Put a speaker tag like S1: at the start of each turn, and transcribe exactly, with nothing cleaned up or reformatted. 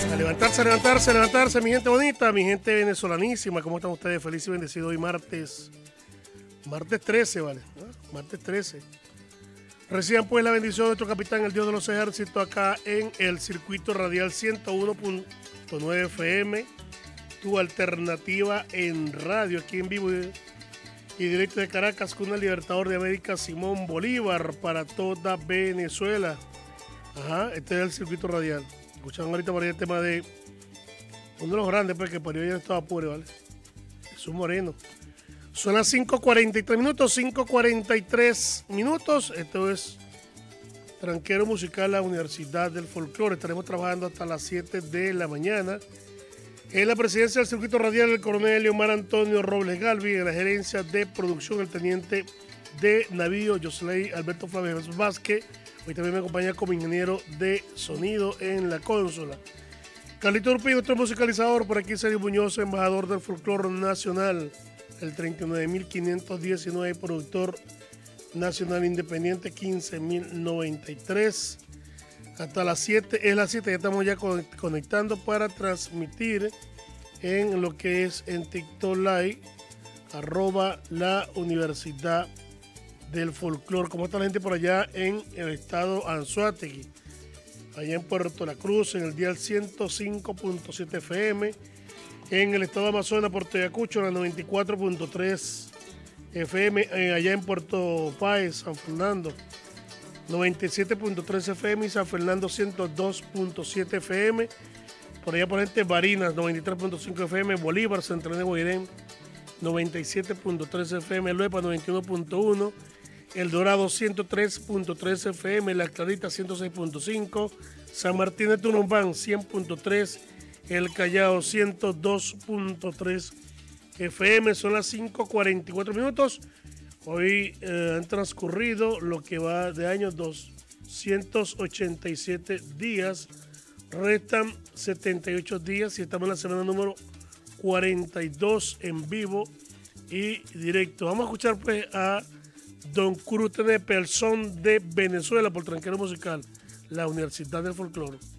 S1: A levantarse, a levantarse, a levantarse, mi gente bonita, mi gente venezolanísima. ¿Cómo están ustedes? Feliz y bendecido hoy martes. Martes trece, ¿vale? ¿Ah? Martes trece. Reciban pues la bendición de nuestro capitán, el Dios de los ejércitos, acá en el circuito radial ciento uno punto nueve F M. Tu alternativa en radio, aquí en vivo y directo de Caracas, con el libertador de América, Simón Bolívar, para toda Venezuela. Ajá, este es el circuito radial. Escucharon ahorita por ahí el tema de uno de los grandes, pues, que parió ya estaba pobre, ¿vale? Jesús Moreno. Son las cinco cuarenta y tres minutos, cinco cuarenta y tres minutos. Esto es Tranquero Musical, la Universidad del Folclore. Estaremos trabajando hasta las siete de la mañana. En la presidencia del circuito radial, el coronel Leomar Antonio Robles Galvi. En la gerencia de producción, el teniente de navío Josley Alberto Flavio Vázquez. Hoy también me acompaña como ingeniero de sonido en la consola. Carlito Urpi, nuestro musicalizador. Por aquí Sergio Muñoz, embajador del folclore nacional. El treinta y nueve mil quinientos diecinueve, productor nacional independiente, quince mil noventa y tres. Hasta las siete, es las siete, ya estamos ya conectando para transmitir en lo que es en TikTok Live, arroba la Universidad del Folclore. ¿Cómo está la gente por allá en el estado Anzoátegui? Allá en Puerto La Cruz, en el dial ciento cinco punto siete F M. En el estado de Amazonas, Puerto Ayacucho, en la noventa y cuatro punto tres F M. Eh, allá en Puerto Páez, San Fernando, noventa y siete punto tres F M. Y San Fernando, ciento dos punto siete F M. Por allá por gente Barinas, noventa y tres punto cinco F M. Bolívar, Central de Guairén, noventa y siete punto tres F M. Luepa, noventa y uno punto uno. El Dorado, ciento tres punto tres F M. La Clarita, ciento seis punto cinco. San Martín de Tunumbán, cien punto tres. El Callao, ciento dos punto tres F M. Son las cinco cuarenta y cuatro minutos. Hoy eh, han transcurrido lo que va de año doscientos ochenta y siete días. Restan setenta y ocho días y estamos en la semana número cuarenta y dos en vivo y directo. Vamos a escuchar pues a Don Curu Tenepe, el son de Venezuela, por Tranquero Musical, la Universidad del Folclore.